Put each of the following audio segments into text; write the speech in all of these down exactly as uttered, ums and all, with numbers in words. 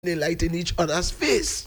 the light in each other's face.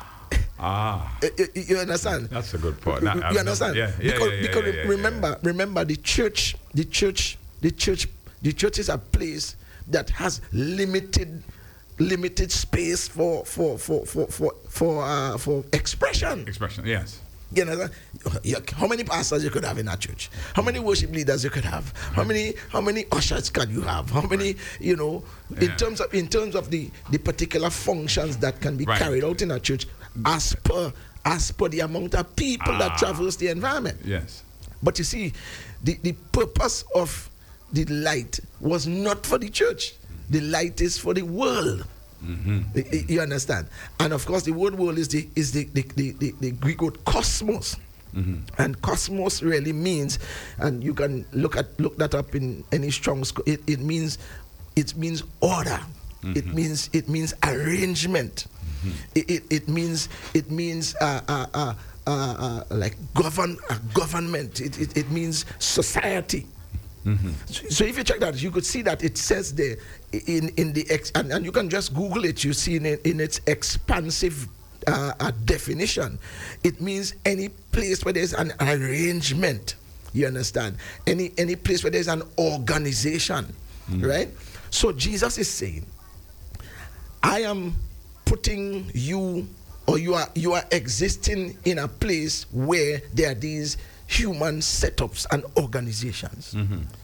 Ah, you, you understand? That's a good point. You, you understand? Yeah, yeah, because yeah, yeah, because yeah, yeah, remember, yeah. remember the church, the church, the church, the church is a place that has limited, limited space for for for for for for, uh, for expression. Expression, yes. You know, how many pastors you could have in a church? How many worship leaders you could have? How many how many ushers can you have? How many, you know, in Yeah. terms of in terms of the, the particular functions that can be Right. carried out in a church as per as per the amount of people that Ah. traverse the environment. Yes. But you see, the, the purpose of the light was not for the church. The light is for the world. Mm-hmm. Y- y- You understand? And of course, the word world is the is the the, the, the, the Greek word cosmos. Mm-hmm. And cosmos really means, and you can look at look that up in any Strong's. co- It, it means, it means order. It means it means arrangement. It, it it means it means uh, uh, uh, uh, uh, like govern uh, government. It, it it means society. So, so if you check that, you could see that it says there in in the ex, and, and you can just Google it. You see in it, in its expansive uh, uh, definition, it means any place where there's an arrangement. You understand? Any any place where there's an organization, right? So Jesus is saying, I am putting you, or you are you are existing in a place where there are these human setups and organizations.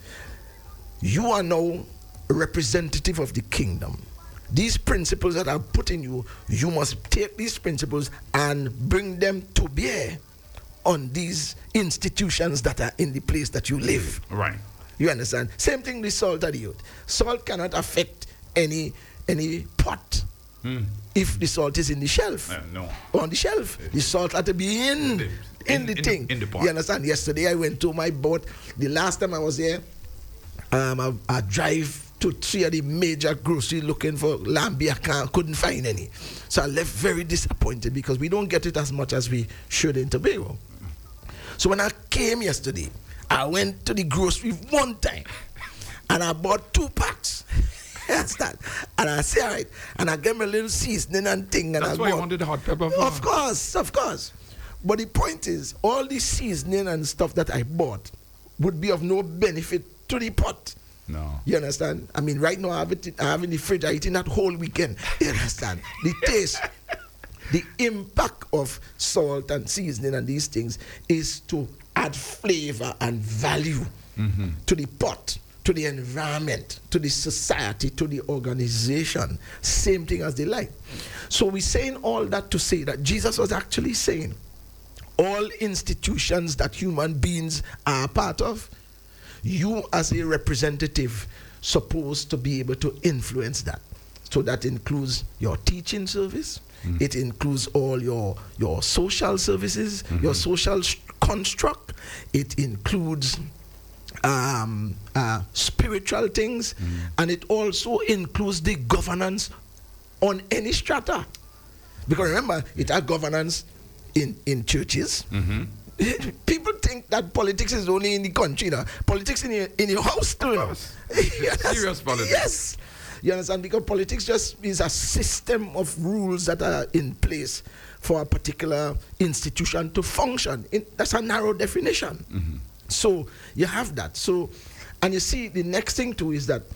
You are now a representative of the kingdom. These principles that I'm putting you, you must take these principles and bring them to bear on these institutions that are in the place that you live. Right. You understand? Same thing with salt of the earth. Salt cannot affect any any pot Mm. if the salt is in the shelf. Uh, no. On the shelf. The salt had to be in, The- in, in- the in- thing. in the pot. You understand? Yesterday I went to my boat. The last time I was there, um, I, I drive to three of the major groceries looking for lamb. I can't, couldn't find any. So I left very disappointed because we don't get it as much as we should in Tobago. So when I came yesterday, I went to the grocery one time and I bought two packs. Understand? And I say, all right, and I get me a little seasoning and thing. And That's I why you bought- wanted the hot pepper for. Of course, of course. But the point is, all the seasoning and stuff that I bought would be of no benefit to the pot. No. You understand? I mean, right now I have it, I have in the fridge. I eating that whole weekend. You understand? The taste, the impact of salt and seasoning and these things is to add flavor and value to the pot, to the environment, to the society, to the organization. Same thing as the light. So we're saying all that to say that Jesus was actually saying all institutions that human beings are a part of, you as a representative supposed to be able to influence that. So that includes your teaching service. It includes all your your social services, your social sh- construct. It includes um, uh, spiritual things, and it also includes the governance on any strata. Because remember, it has governance in in churches. People think that politics is only in the country. Now. Politics in your, in your house too. now. course. Yes. Serious politics. Yes. You understand? Because politics just is a system of rules that are in place for a particular institution to function. In, that's a narrow definition. So you have that. So, and you see, the next thing too is that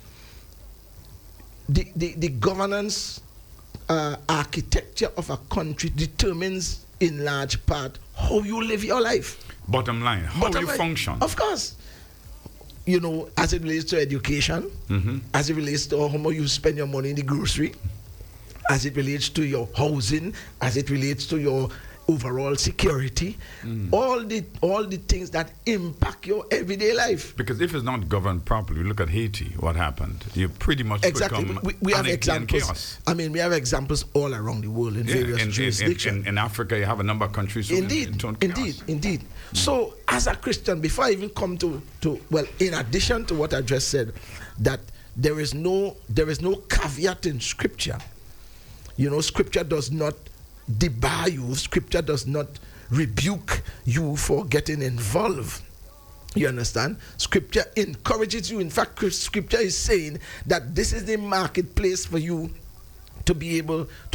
the, the, the governance uh, architecture of a country determines in large part how you live your life. Bottom line, how Bottom you line, function. Of course. You know, as it relates to education, as it relates to how much you spend your money in the grocery, as it relates to your housing, as it relates to your overall security, all the all the things that impact your everyday life. Because if it's not governed properly, look at Haiti, what happened? You pretty much Exactly. become We, we have anarchy and examples. chaos. I mean, we have examples all around the world in Yeah, various in, in, in, jurisdictions. in, in Africa, you have a number of countries. who Indeed, in, in indeed, chaos. indeed. So, as a Christian, before I even come to, to well, in addition to what I just said, that there is no there is no caveat in Scripture. You know, Scripture does not debar you. Scripture does not rebuke you for getting involved. You understand? Scripture encourages you. In fact, Scripture is saying that this is the marketplace for you to be able